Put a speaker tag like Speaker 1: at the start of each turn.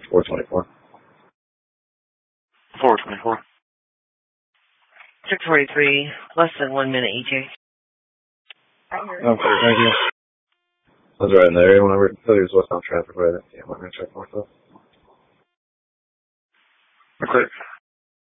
Speaker 1: 424.
Speaker 2: 424.
Speaker 3: 643, less than 1 minute, EJ.
Speaker 1: Okay, thank you. I was right in there. Whenever there's westbound traffic, right? Yeah, I'm going to check myself.
Speaker 2: Okay.